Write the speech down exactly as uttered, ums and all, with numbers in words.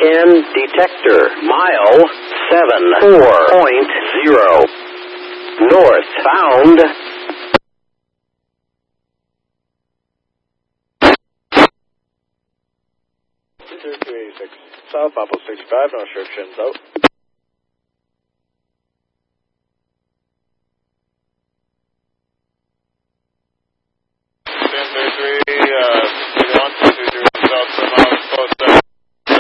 ten detector. Mile seven four point zero. North found. two zero two eight six. South, Apple sixty-five, no restrictions, out. ten thirty-three, uh,